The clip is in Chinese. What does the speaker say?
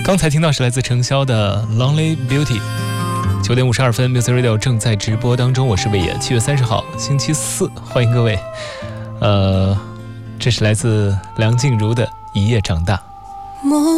刚才听到是来自程潇的 Lonely Beauty。9点52分 Music Radio 正在直播当中，我是魏野。7月30号星期四，欢迎各位。这是来自梁静茹的一夜长大。